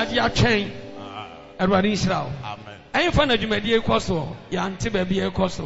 Adia chain. Everybody Israel. Amen. I find a Jumedia Coso, Yantibe Coso.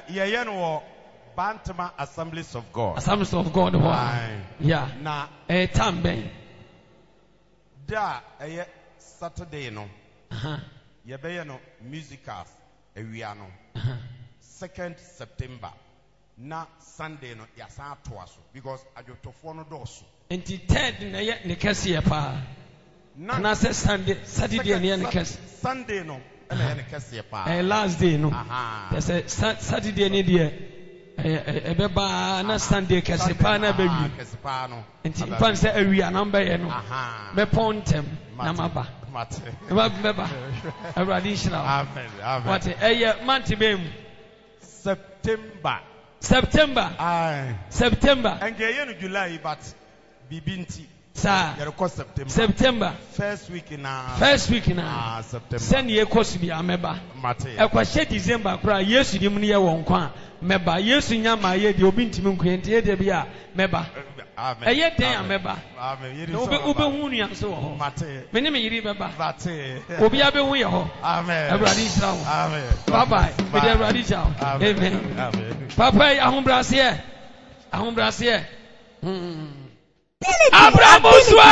Bantama Assemblies of God. Assemblies of God. Yeah. Na Tambe. Da Saturday no. No musicals ewiano. 2nd September. Na Sunday no yasa toaso because ajotofo no doso. Enti 3rd na ye ne kase pa. Na say Sunday, Saturday ne kase. Sunday no na ne kase pa. Last day no. Say Saturday ne dia ebeba na Sunday kase pa na bewi. Kase pa no. Enti fan say awia na mba ye no. Me pontem na maba. Maba. Everybody shall. Amen. Amen. What month be September. September. September. And July, but Bibinti. Sir. September. September. First week in September. Send ye cost be a member. A question December cry. Yes, you didn't hear one quan. Member. Yes, you know my year. The Obinti Munquent. Ye de be a member. A yet day a member. Ube so. Many may remember. Obi abe we ho. Amen. Everybody shout. Amen. Bye bye. Everybody shout. Amen. Papa, ahumbrasiye. Ahumbrasiye. Abrabuswe.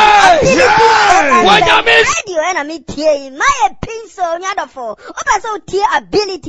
Wanya miss. Radio enemy tie. My pencil nyadofo. Opa so tie ability.